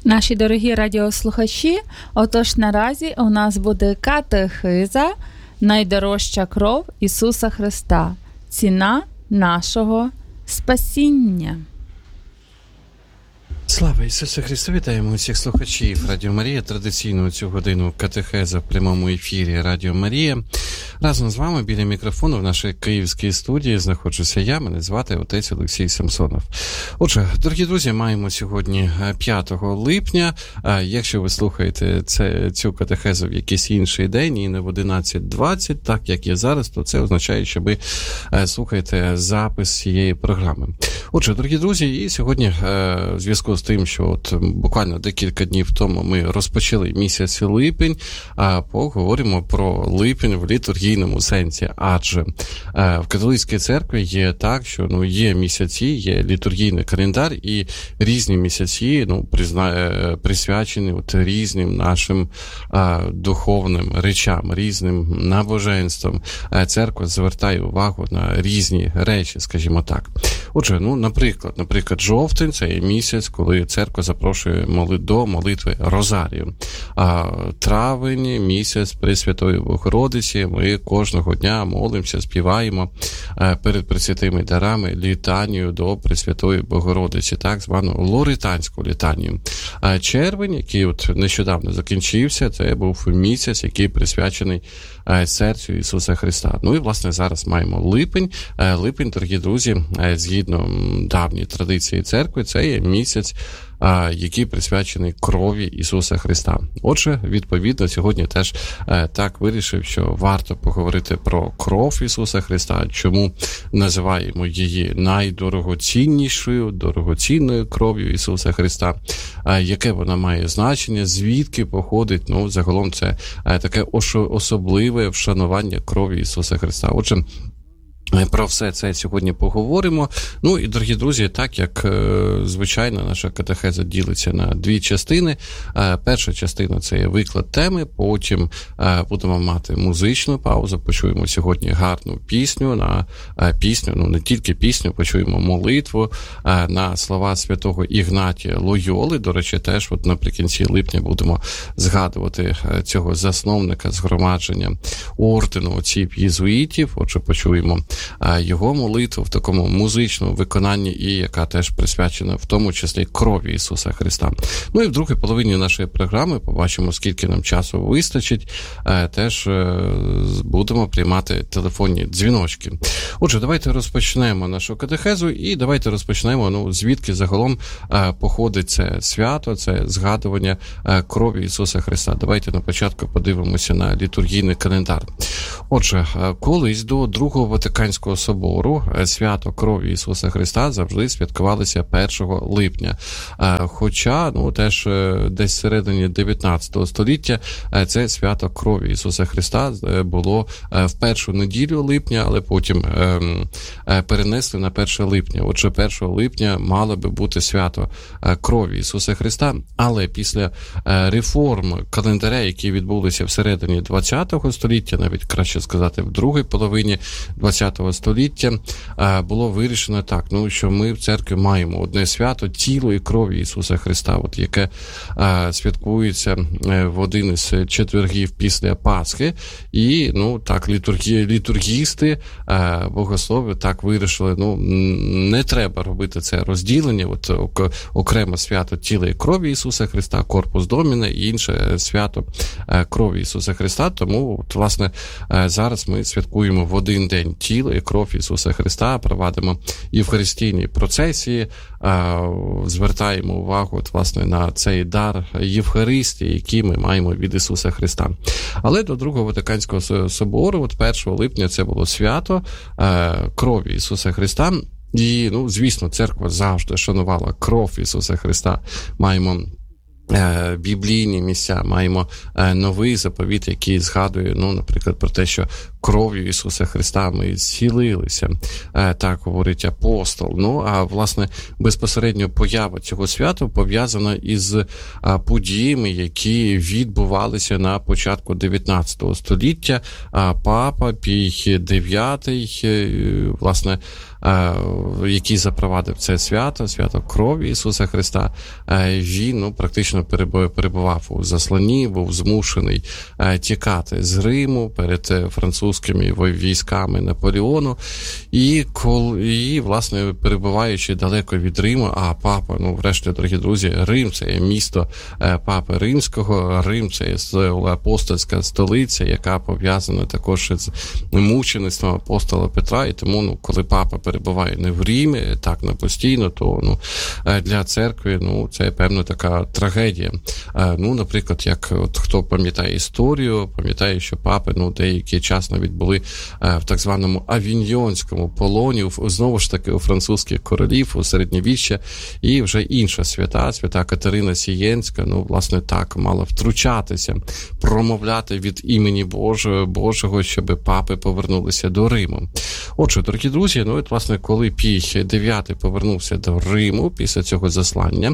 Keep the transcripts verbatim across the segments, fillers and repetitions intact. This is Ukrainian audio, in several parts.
Наші дорогі радіослухачі, отож наразі у нас буде катехиза «Найдорожча кров Ісуса Христа. Ціна нашого спасіння». Слава Ісусу Христу! Вітаємо усіх слухачів Радіо Марія. Традиційно цю годину катехеза в прямому ефірі Радіо Марія. Разом з вами біля мікрофону в нашій київській студії знаходжуся я, мене звати отець Олексій Самсонов. Отже, дорогі друзі, маємо сьогодні п'ятого липня. Якщо ви слухаєте це, цю катехезу в якийсь інший день і не в одинадцять двадцять, так як є зараз, то це означає, що ви слухаєте запис цієї програми. Отже, дорогі друзі, і сьогодні в зв'язку з тим, що от буквально декілька днів тому ми розпочали місяць липень, поговоримо про липень в літургійному сенсі, адже в католицькій церкві є так, що ну, є місяці, є літургійний календар, і різні місяці ну, призна... присвячені от різним нашим а, духовним речам, різним набоженствам. Церква звертає увагу на різні речі, скажімо так. Отже, ну, наприклад, наприклад, жовтень – це є місяць, коли церква запрошує моли... до молитви Розарію. А травень – місяць Пресвятої Богородиці. Ми кожного дня молимося, співаємо перед пресвятими дарами літанію до Пресвятої Богородиці, так звану лоританську літанію. А червень, який от нещодавно закінчився, це був місяць, який присвячений серцю Ісуса Христа. Ну і, власне, зараз маємо липень. Липень, дорогі друзі, згідно давньої традиції церкви, це є місяць, який присвячений крові Ісуса Христа. Отже, відповідно, сьогодні теж так вирішив, що варто поговорити про кров Ісуса Христа, чому називаємо її найдорогоціннішою, дорогоцінною кров'ю Ісуса Христа, яке вона має значення, звідки походить, ну, загалом це таке особливе вшанування крові Ісуса Христа. Отже, про все це сьогодні поговоримо. Ну і, дорогі друзі, так як, звичайно, наша катехеза ділиться на дві частини. Перша частина – це є виклад теми, потім будемо мати музичну паузу, почуємо сьогодні гарну пісню, на пісню, ну не тільки пісню, почуємо молитву на слова святого Ігнатія Лойоли. До речі, теж от наприкінці липня будемо згадувати цього засновника згромадження ордену отців єзуїтів. Отже, почуємо його молитву в такому музичному виконанні, і яка теж присвячена в тому числі крові Ісуса Христа. Ну і в другій половині нашої програми побачимо, скільки нам часу вистачить, теж будемо приймати телефонні дзвіночки. Отже, давайте розпочнемо нашу катехезу і давайте розпочнемо, ну, звідки загалом походить це свято, це згадування крові Ісуса Христа. Давайте на початку подивимося на літургійний календар. Отже, колись до Другого Ватиканського собору свято крові Ісуса Христа завжди святкувалося першого липня. Хоча, ну, теж десь всередині дев'ятнадцятого століття це свято крові Ісуса Христа було в першу неділю липня, але потім перенесли на перше липня. Отже, першого липня мало би бути свято крові Ісуса Христа, але після реформ календаря, які відбулися всередині двадцятого століття, навіть краще сказати, в другій половині двадцятого століття, було вирішено так, ну, що ми в церкві маємо одне свято тіло і крові Ісуса Христа, от, яке а, святкується в один із четвергів після Пасхи, і, ну, так, літургі, літургісти, а, богослови так вирішили, ну, не треба робити це розділення, от окремо свято тіла і крові Ісуса Христа, Корпус Доміне, і інше свято а, крові Ісуса Христа, тому, от, власне, а, зараз ми святкуємо в один день тіло і кров Ісуса Христа, провадимо євхаристійні процесії, звертаємо увагу от, власне, на цей дар Євхаристії, який ми маємо від Ісуса Христа. Але до Другого Ватиканського собору, от першого липня, це було свято крові Ісуса Христа. І, ну, звісно, церква завжди шанувала кров Ісуса Христа. Маємо біблійні місця, маємо новий заповіт, який згадує, ну, наприклад, про те, що кров'ю Ісуса Христа ми зцілилися, так говорить апостол. Ну, а, власне, безпосередньо поява цього свята пов'язана із подіями, які відбувалися на початку дев'ятнадцятого століття. Папа Пій дев'ятий, власне, який запровадив це свято, свято крові Ісуса Христа, він ну, практично перебував у засланні, був змушений тікати з Риму перед французькими військами Наполеону, і, і власне, перебуваючи далеко від Риму, а папа, ну, врешті, дорогі друзі, Рим – це є місто Папи Римського, Рим – це є апостольська столиця, яка пов'язана також з мучеництвом апостола Петра, і тому, ну, коли папа перебуває не в Римі, так, не постійно, то, ну, для церкви, ну, це, певно, така трагедія. Ну, наприклад, як от, хто пам'ятає історію, пам'ятає, що папи, ну, деякий час навіть були в так званому авіньйонському полоні, знову ж таки, у французьких королів, у середньовіччя, і вже інша свята, свята Катерина Сієнська, ну, власне, так, мала втручатися, промовляти від імені Божого, Божого, щоб папи повернулися до Риму. Отже, дорогі друзі, ну, от, власне, коли Пій дев'ятий повернувся до Риму після цього заслання,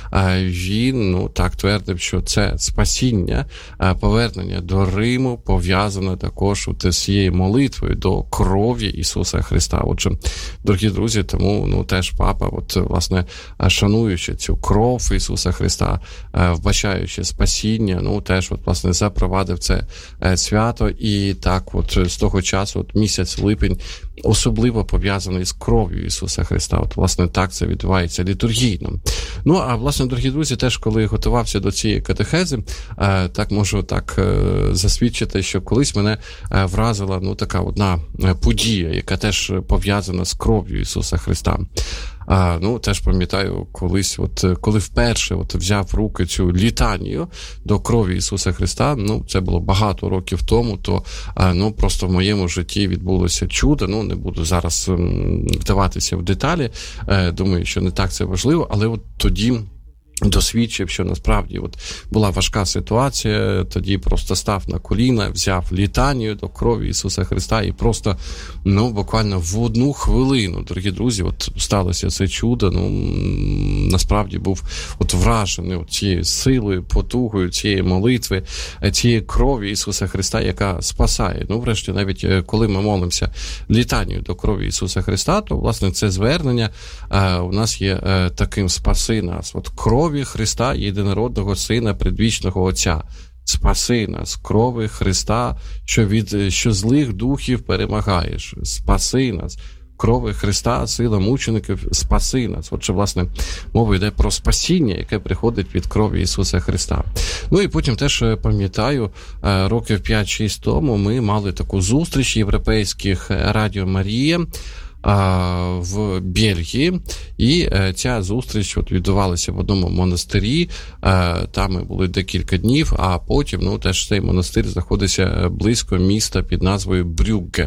він, ну, так твердив, що це спасіння, повернення до Риму пов'язане також з цією молитвою до крові Ісуса Христа. Отже, дорогі друзі, тому, ну, теж папа, от, власне, шануючи цю кров Ісуса Христа, вбачаючи спасіння, ну, теж, от, власне, запровадив це свято, і так, от, з того часу, от, місяць липень, особливо пов'язаний з кров'ю Ісуса Христа. От, власне, так це відбувається літургійно. Ну, а, власне, дорогі друзі, теж, коли готувався до цієї катехези, так можу так засвідчити, що колись мене вразила, ну, така одна подія, яка теж пов'язана з кров'ю Ісуса Христа. А, ну, теж пам'ятаю, колись, от, коли вперше от, взяв в руки цю літанію до крові Ісуса Христа, ну, це було багато років тому, то, а, ну, просто в моєму житті відбулося чудо, ну, не буду зараз м, вдаватися в деталі, е, думаю, що не так це важливо, але от тоді досвідчив, що насправді от була важка ситуація, тоді просто став на коліна, взяв літанію до крові Ісуса Христа і просто, ну, буквально в одну хвилину, дорогі друзі, от сталося це чудо, ну, насправді був от вражений от цією силою, потугою цієї молитви, цієї крові Ісуса Христа, яка спасає. Ну, врешті, навіть коли ми молимося літанію до крові Ісуса Христа, то, власне, це звернення а, у нас є а, таким спаси нас. От крові Христа, єдинородного Сина, предвічного Отця. Спаси нас, крови Христа, що від що злих духів перемагаєш. Спаси нас, крови Христа, сила мучеників, спаси нас. Отже, власне, мова йде про спасіння, яке приходить від крові Ісуса Христа. Ну і потім теж пам'ятаю, років п'ять-шість тому ми мали таку зустріч європейських Радіо Марія в Бельгії, і ця зустріч от відбувалася в одному монастирі, там ми були декілька днів, а потім, ну, теж цей монастир знаходиться близько міста під назвою Брюгге.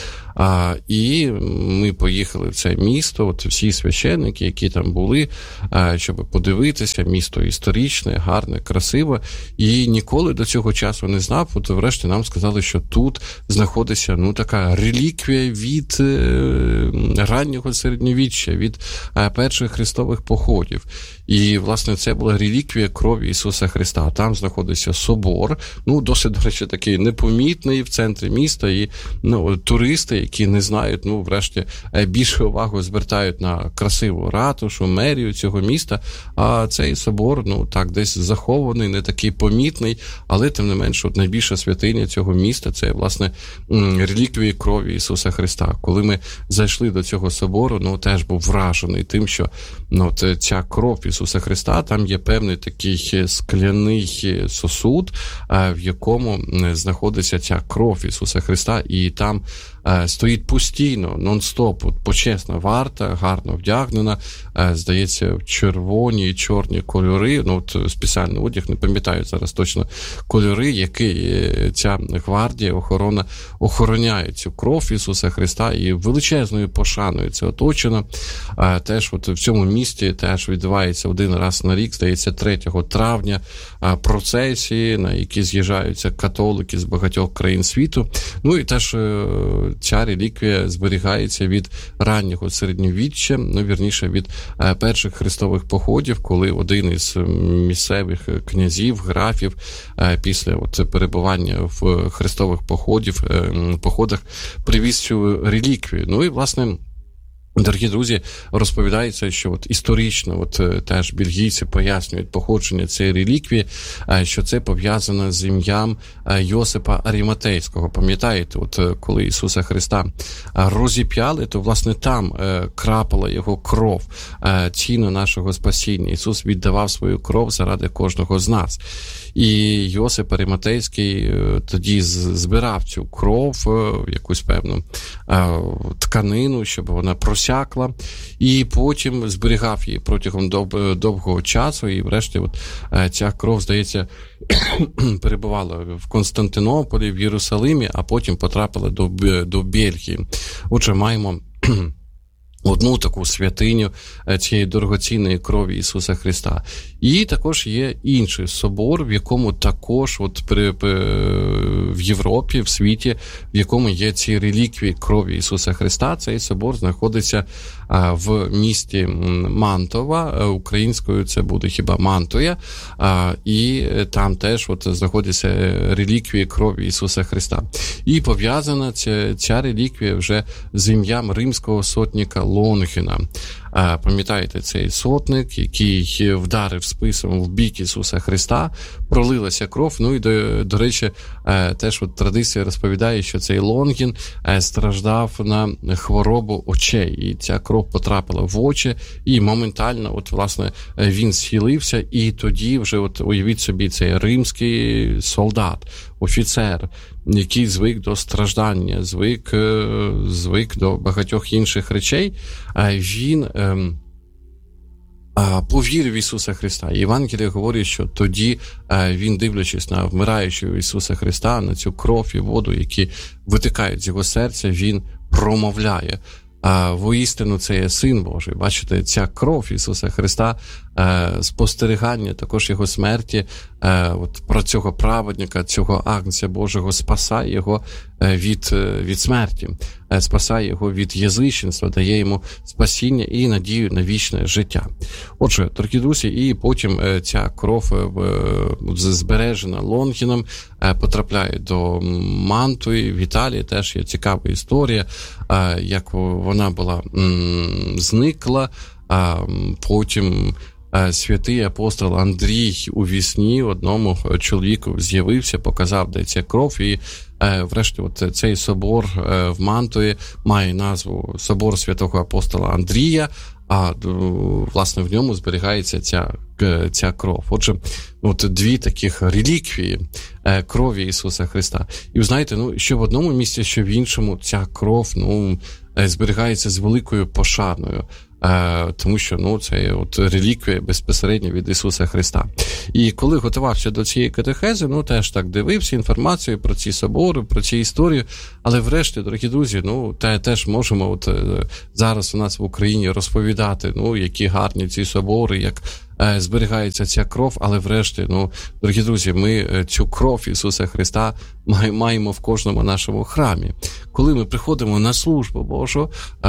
А, і ми поїхали в це місто, от всі священники, які там були, а, щоб подивитися, місто історичне, гарне, красиве, і ніколи до цього часу не знав, от врешті нам сказали, що тут знаходиться, ну, така реліквія від е, раннього середньовіччя, від е, перших хрестових походів. І, власне, це була реліквія крові Ісуса Христа. Там знаходиться собор, ну, досить, до речі, такий непомітний в центрі міста, і, ну, туристи, які не знають, ну, врешті, більше увагу звертають на красиву ратушу, мерію цього міста, а цей собор, ну, так, десь захований, не такий помітний, але, тим не менше, от найбільша святиня цього міста – це, власне, реліквії крові Ісуса Христа. Коли ми зайшли до цього собору, ну, теж був вражений тим, що, ну, от ця кров Ісуса Христа, там є певний такий скляний сосуд, в якому знаходиться ця кров Ісуса Христа, і там стоїть постійно, нон-стоп, от почесна варта, гарно вдягнена, здається, в червоні і чорні кольори, ну, от спеціальний одяг, не пам'ятаю зараз точно кольори, які ця гвардія, охорона охороняє цю кров Ісуса Христа, і величезною пошаною це оточено. Теж от в цьому місті теж відбувається один раз на рік, здається, третього травня, процесії, на які з'їжджаються католики з багатьох країн світу. Ну і теж ця реліквія зберігається від раннього середньовіччя, ну, вірніше, від перших хрестових походів, коли один із місцевих князів, графів, після от перебування в хрестових походів, походах привіз цю реліквію. Ну і, власне, Дорогі друзі, розповідається, що от історично от теж бельгійці пояснюють походження цієї реліквії, що це пов'язано з ім'ям Йосипа Аріматейського. Пам'ятаєте, от коли Ісуса Христа розіп'яли, то, власне, там крапала його кров, ціна нашого спасіння. Ісус віддавав свою кров заради кожного з нас. І Йосип Аріматейський тоді збирав цю кров в якусь певну тканину, щоб вона просякла, і потім зберігав її протягом дов- довгого часу, і врешті от ця кров, здається, перебувала в Константинополі, в Єрусалимі, а потім потрапила до, до Бельгії. Отже, маємо одну таку святиню цієї дорогоцінної крові Ісуса Христа. І також є інший собор, в якому також от при, при, в Європі, в світі, в якому є ці реліквії крові Ісуса Христа. Цей собор знаходиться а, в місті Мантова, українською це буде хіба Мантуя, а, і там теж от знаходяться реліквії крові Ісуса Христа. І пов'язана ця, ця реліквія вже з ім'ям римського сотника Лонгіна. Пам'ятаєте, цей сотник, який вдарив списом в бік Ісуса Христа, пролилася кров. Ну і, до, до речі, теж от традиція розповідає, що цей Лонгін страждав на хворобу очей, і ця кров потрапила в очі, і моментально, от, власне, він схилився, і тоді вже, от, уявіть собі, цей римський солдат, офіцер, який звик до страждання, звик, звик до багатьох інших речей, він повірив в Ісуса Христа. Євангеліє говорить, що тоді він, дивлячись на вмираючого Ісуса Христа, на цю кров і воду, які витикають з його серця, він промовляє: А воістину це є Син Божий. Бачите, ця кров Ісуса Христа, спостерігання також Його смерті, от про цього праведника, цього агнця Божого, спасає Його від, від смерті, спасає Його від язичництва, дає Йому спасіння і надію на вічне життя. Отже, дорогі друзі, і потім ця кров, збережена Лонгіном, потрапляє до Мантуї в Італії. Теж є цікава історія, як вона була зникла, а потім святий апостол Андрій у вісні одному чоловіку з'явився, показав, де ця кров, і врешті от цей собор в Мантуї має назву Собор святого апостола Андрія, а, власне, в ньому зберігається ця, ця кров. Отже, от дві таких реліквії крові Ісуса Христа. І ви знаєте, ну, що в одному місці, що в іншому, ця кров, ну, зберігається з великою пошаною. Тому що, ну, це от реліквія безпосередньо від Ісуса Христа. І коли готувався до цієї катехези, ну, теж так дивився інформацію про ці собори, про ці історії, але врешті, дорогі друзі, ну, те, теж можемо от зараз у нас в Україні розповідати, ну, які гарні ці собори, як зберігається ця кров, але врешті, ну, дорогі друзі, ми цю кров Ісуса Христа маємо в кожному нашому храмі. Коли ми приходимо на службу Божу,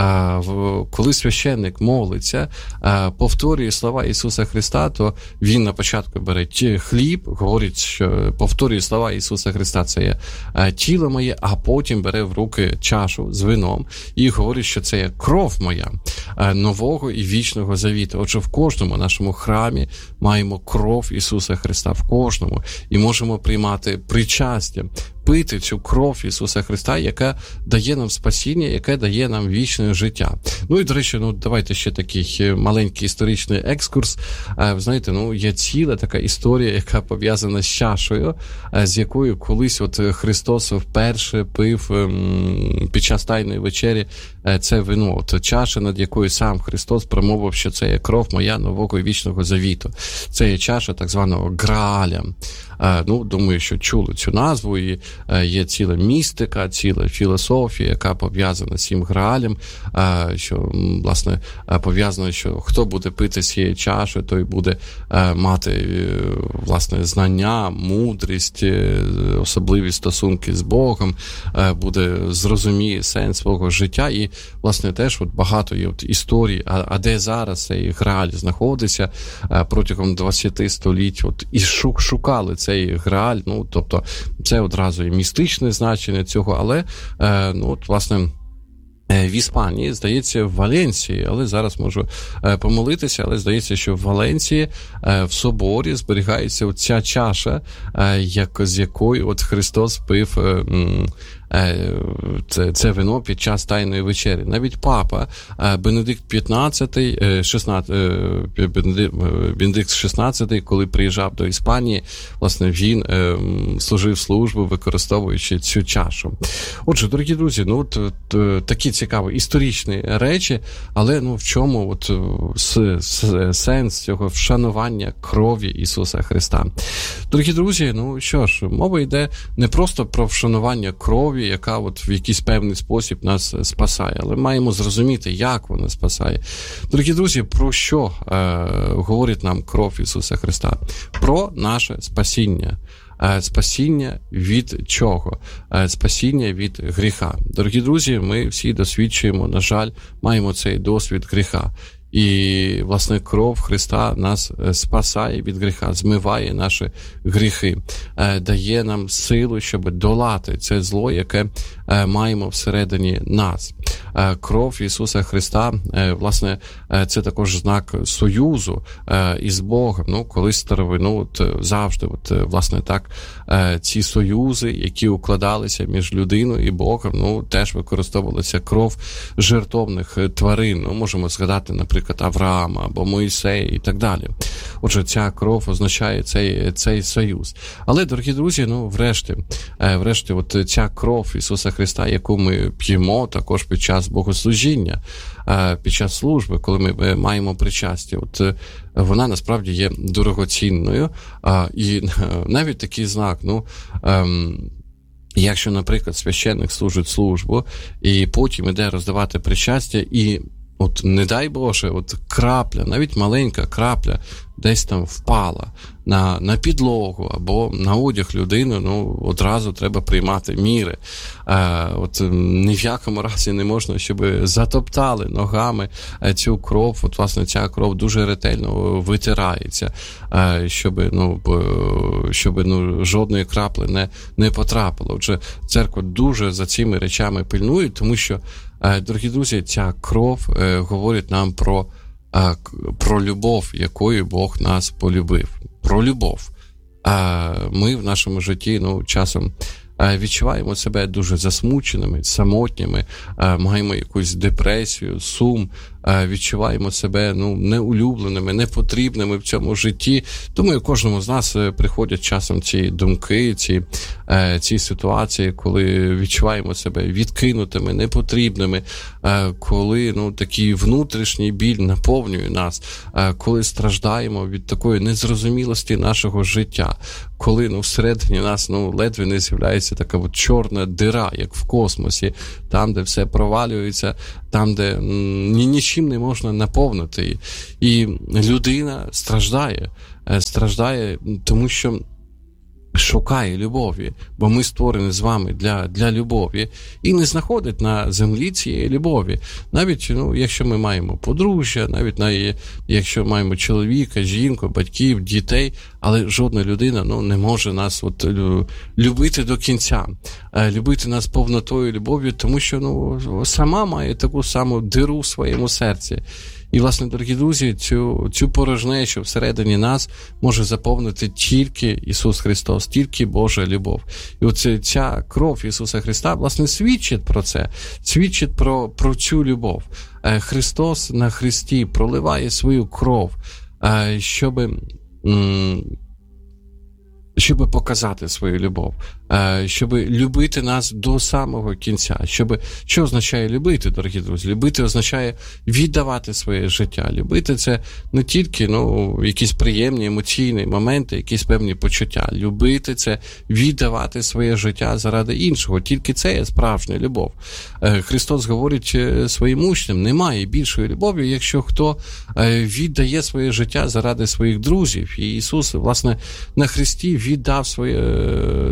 коли священник молиться, повторює слова Ісуса Христа, то він на початку бере хліб, говорить, що повторює слова Ісуса Христа, це є тіло моє, а потім бере в руки чашу з вином і говорить, що це є кров моя, нового і вічного завіту. Отже, в кожному нашому храмі маємо кров Ісуса Христа, в кожному, і можемо приймати причастя, пити цю кров Ісуса Христа, яка дає нам спасіння, яке дає нам вічне життя. Ну і, до речі, ну, давайте ще такий маленький історичний екскурс. Ви знаєте, ну, є ціла така історія, яка пов'язана з чашею, з якою колись от Христос вперше пив під час Тайної вечері це вино. От чаша, над якою сам Христос промовив, що це є кров моя нового і вічного завіту. Це є чаша так званого Грааля. Ну, думаю, що чули цю назву, і є ціла містика, ціла філософія, яка пов'язана з цим Граалем, що, власне, пов'язано, що хто буде пити з цієї чаші, той буде мати, власне, знання, мудрість, особливі стосунки з Богом, буде зрозуміє сенс свого життя. І, власне, теж от багато є от історій, а, а де зараз цей Грааль знаходиться протягом двадцяти століть, от і шукали цей Грааль, ну, тобто це одразу і містичне значення цього, але, е, ну, от, власне, в Іспанії, здається, в Валенсії, але зараз можу помилитися, але здається, що в Валенсії в соборі зберігається ця чаша, як, з якої от Христос пив це, це вино під час Тайної вечері. Навіть папа Бенедикт п'ятнадцятий, шістнадцятий, Бенедикт шістнадцятий, коли приїжджав до Іспанії, власне, він служив службу, використовуючи цю чашу. Отже, дорогі друзі, ну, от, от, такі цікаві історичні речі, але ну, в чому от, с, с, сенс цього вшанування крові Ісуса Христа? Дорогі друзі, ну що ж, мова йде не просто про вшанування крові, яка от в якийсь певний спосіб нас спасає, але маємо зрозуміти, як вона спасає. Дорогі друзі, про що е, говорить нам кров Ісуса Христа? Про наше спасіння. Е, спасіння від чого? Е, спасіння від гріха. Дорогі друзі, ми всі досвідчуємо, на жаль, маємо цей досвід гріха. І, власне, кров Христа нас спасає від гріха, змиває наші гріхи, дає нам силу, щоб долати це зло, яке маємо всередині нас. Кров Ісуса Христа, власне, це також знак союзу із Богом. Ну, колись старовину, от, завжди, от, власне, так, ці союзи, які укладалися між людиною і Богом, ну, теж використовувалася кров жертовних тварин. Ну, можемо згадати, наприклад, Авраама або Моїсея і так далі. Отже, ця кров означає цей, цей союз. Але, дорогі друзі, ну, врешті, врешті, от ця кров Ісуса Христа, яку ми п'ємо також під час богослужіння, під час служби, коли ми маємо причастя, от вона насправді є дорогоцінною. І навіть такий знак, ну, якщо, наприклад, священник служить службу, і потім іде роздавати причастя, і от, не дай Боже, от крапля, навіть маленька крапля десь там впала на, на підлогу або на одяг людини, ну, одразу треба приймати міри. Е, от ні в якому разі не можна, щоб затоптали ногами цю кров. От, власне, ця кров дуже ретельно витирається, е, щоб, ну, щоб, ну, жодної краплі не, не потрапило. Отже, церква дуже за цими речами пильнує, тому що, дорогі друзі, ця кров е, говорить нам про, е, про любов, якою Бог нас полюбив. Про любов. Е, ми в нашому житті, ну, часом е, відчуваємо себе дуже засмученими, самотніми, е, маємо якусь депресію, сум, е, відчуваємо себе, ну, неулюбленими, непотрібними в цьому житті. Думаю, кожному з нас приходять часом ці думки, ці, е, ці ситуації, коли відчуваємо себе відкинутими, непотрібними, е, коли, ну, такий внутрішній біль наповнює нас, е, коли страждаємо від такої незрозумілості нашого життя, коли, ну, всередині нас, ну, ледве не з'являється така от чорна дира, як в космосі, там, де все провалюється, там, де ні, нічим не можна наповнити. І людина страждає, страждає, тому що шукає любові, бо ми створені з вами для, для любові, і не знаходить на землі цієї любові. Навіть, ну, якщо ми маємо подружжя, навіть на, якщо маємо чоловіка, жінку, батьків, дітей, але жодна людина, ну, не може нас от, любити до кінця, любити нас повнотою любов'ю, тому що, ну, сама має таку саму диру в своєму серці. І, власне, дорогі друзі, цю, цю порожнечу всередині нас може заповнити тільки Ісус Христос, тільки Божа любов. І оце, ця кров Ісуса Христа, власне, свідчить про це, свідчить про, про цю любов. Христос на Христі проливає свою кров, щоб... щоб показати свою любов, щоб любити нас до самого кінця. Щоб... Що означає любити, дорогі друзі? Любити означає віддавати своє життя. Любити – це не тільки, ну, якісь приємні емоційні моменти, якісь певні почуття. Любити – це віддавати своє життя заради іншого. Тільки це є справжня любов. Христос говорить своїм учням, немає більшої любові, якщо хто віддає своє життя заради своїх друзів. І Ісус, власне, на Христі віддав своє, своє життя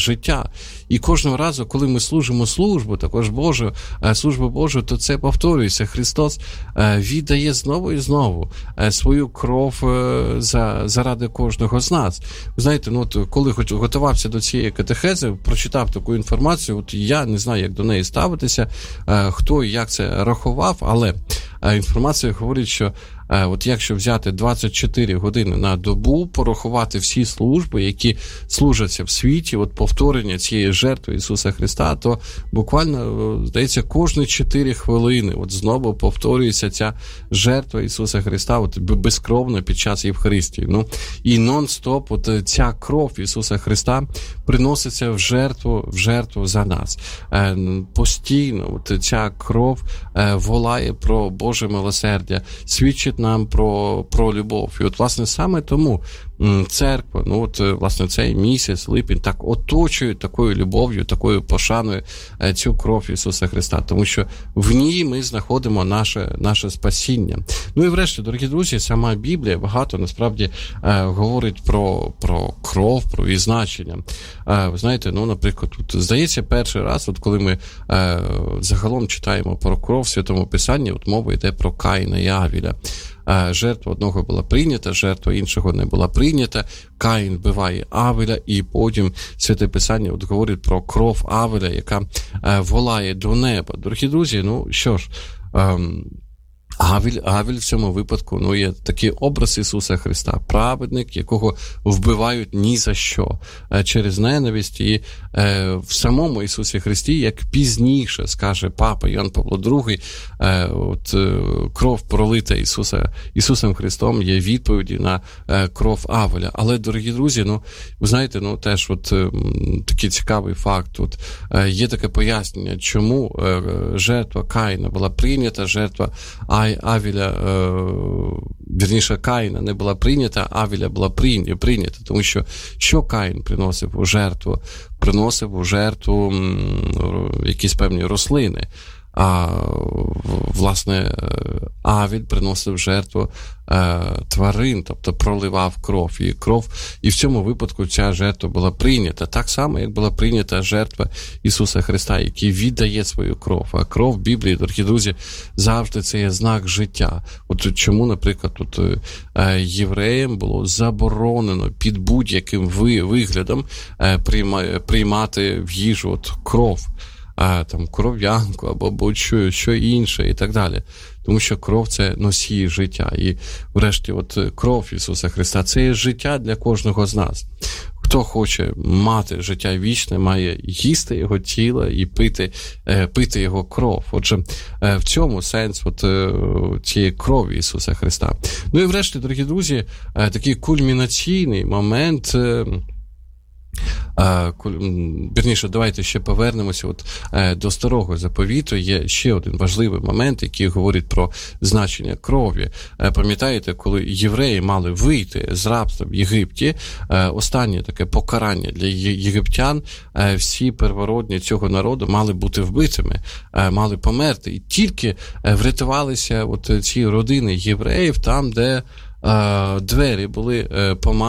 життя. І кожного разу, коли ми служимо службу, також Божу, службу Божу, то це повторюється. Христос віддає знову і знову свою кров за, заради кожного з нас. Ви знаєте, ну, от, коли готувався до цієї катехези, прочитав таку інформацію, от я не знаю, як до неї ставитися, хто і як це рахував, але інформація говорить, що от якщо взяти двадцять чотири години на добу, порахувати всі служби, які служаться в світі, от повторення цієї жертви Ісуса Христа, то буквально, здається, кожні чотири хвилини от знову повторюється ця жертва Ісуса Христа, от безкровно під час Євхаристії. Ну, і нон-стоп от ця кров Ісуса Христа приноситься в жертву, в жертву за нас. Постійно от ця кров волає про Боже милосердя, свідчить нам про, про любов. І от, власне, саме тому церква, ну от, власне, цей місяць, липень, так оточує такою любов'ю, такою пошаною цю кров Ісуса Христа, тому що в ній ми знаходимо наше, наше спасіння. Ну і врешті, дорогі друзі, сама Біблія багато, насправді, говорить про, про кров, про її значення. Ви знаєте, ну, наприклад, тут, здається, перший раз, от коли ми загалом читаємо про кров в Святому Писанні, от мова йде про Каїна і Авіля. Жертва одного була прийнята, жертва іншого не була прийнята. Каїн вбиває Авеля, і потім Святе Писання от говорить про кров Авеля, яка волає до неба. Дорогі друзі, ну що ж, Авель, Авель в цьому випадку, ну, є такий образ Ісуса Христа, праведник, якого вбивають ні за що, через ненависть. І е, в самому Ісусі Христі, як пізніше скаже Папа Йоанн Павло другий, е, от, е, кров пролита Ісуса, Ісусом Христом є відповіді на е, кров Авеля. Але, дорогі друзі, ну, ви знаєте, ну, теж от е, такий цікавий факт, от, е, є таке пояснення, чому е, жертва Каїна була прийнята, жертва Авіля, е, вірніше, Каїна не була прийнята, Авіля була прийнята, тому що що Каїн приносив у жертву? Приносив у жертву м, якісь певні рослини. А, власне, Авіль приносив жертву е, тварин, тобто проливав кров. І кров, і в цьому випадку ця жертва була прийнята. Так само, як була прийнята жертва Ісуса Христа, який віддає свою кров. А кров в Біблії, дорогі друзі, завжди це є знак життя. От чому, наприклад, от, е, євреям було заборонено під будь-яким виглядом е, прийма, приймати в їжу от кров. А, там, кров'янку або будь-що що інше і так далі. Тому що кров – це носій життя. І врешті от кров Ісуса Христа – це є життя для кожного з нас. Хто хоче мати життя вічне, має їсти його тіло і пити, пити його кров. Отже, в цьому сенс от цієї крові Ісуса Христа. Ну і врешті, дорогі друзі, такий кульмінаційний момент – Вірніше, давайте ще повернемося от, до Старого Заповіту. Є ще один важливий момент, який говорить про значення крові. Пам'ятаєте, коли євреї мали вийти з рабства в Єгипті, останнє таке покарання для єгиптян, всі первородні цього народу мали бути вбитими, мали померти. І тільки врятувалися от ці родини євреїв там, де двері були помані